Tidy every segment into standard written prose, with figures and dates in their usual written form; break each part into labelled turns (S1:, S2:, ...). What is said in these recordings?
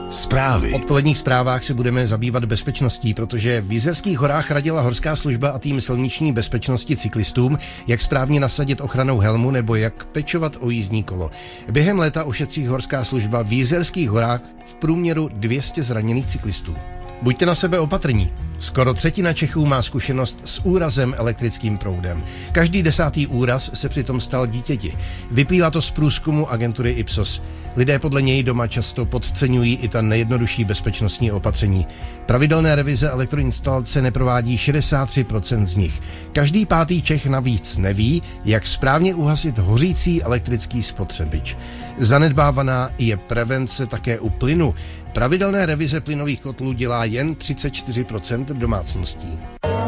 S1: Zprávy.
S2: V odpoledních zprávách se budeme zabývat bezpečností, protože v Jizerských horách radila horská služba a tým silniční bezpečnosti cyklistům, jak správně nasadit ochrannou helmu nebo jak pečovat o jízdní kolo. Během léta ošetří horská služba v Jizerských horách v průměru 200 zraněných cyklistů. Buďte na sebe opatrní. Skoro třetina Čechů má zkušenost s úrazem elektrickým proudem. Každý 10. úraz se přitom stal dítěti. Vyplývá to z průzkumu agentury Ipsos. Lidé podle něj doma často podceňují i ta nejjednodušší bezpečnostní opatření. Pravidelné revize elektroinstalace neprovádí 63% z nich. Každý 5. Čech navíc neví, jak správně uhasit hořící elektrický spotřebič. Zanedbávaná je prevence také u plynu. Pravidelné revize plynových kotlů dělá jen 34% domácností.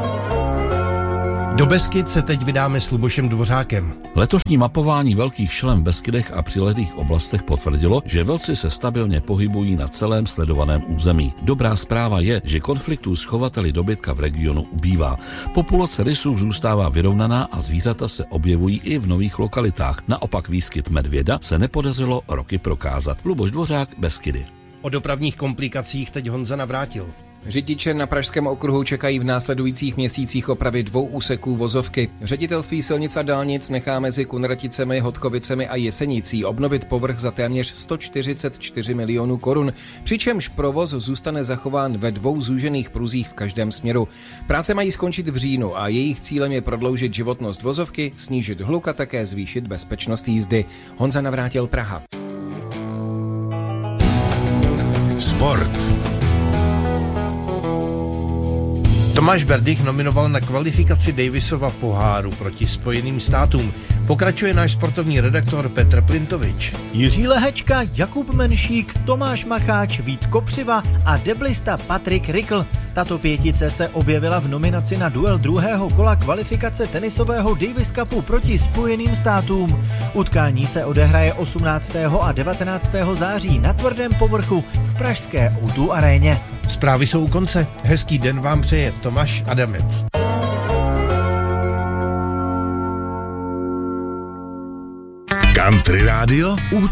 S2: Do Beskyd se teď vydáme s Lubošem Dvořákem.
S3: Letošní mapování velkých šelem v Beskydech a přilehlých oblastech potvrdilo, že vlci se stabilně pohybují na celém sledovaném území. Dobrá zpráva je, že konfliktů s chovateli dobytka v regionu ubývá. Populace rysů zůstává vyrovnaná a zvířata se objevují i v nových lokalitách. Naopak výskyt medvěda se nepodařilo roky prokázat. Luboš Dvořák, Beskydy.
S2: O dopravních komplikacích teď Honza Navrátil.
S4: Řidiče na Pražském okruhu čekají v následujících měsících opravy 2 úseků vozovky. Ředitelství silnic a dálnic nechá mezi Kunraticemi, Hodkovicemi a Jesenicí obnovit povrch za téměř 144 milionů korun, přičemž provoz zůstane zachován ve 2 zúžených pruzích v každém směru. Práce mají skončit v říjnu a jejich cílem je prodloužit životnost vozovky, snížit hluk a také zvýšit bezpečnost jízdy. Honza Navrátil, Praha.
S1: Sport.
S2: Tomáš Berdych nominoval na kvalifikaci Davisova poháru proti Spojeným státům. Pokračuje náš sportovní redaktor Petr Plintovič.
S5: Jiří Lehečka, Jakub Menšík, Tomáš Macháč, Vít Kopřiva a deblista Patrik Rikl. Tato pětice se objevila v nominaci na duel druhého kola kvalifikace tenisového Davis Cupu proti Spojeným státům. Utkání se odehraje 18. a 19. září na tvrdém povrchu v pražské O2 aréně.
S2: Zprávy jsou u konce. Hezký den vám přeje Tomáš Adamec.
S1: Country Radio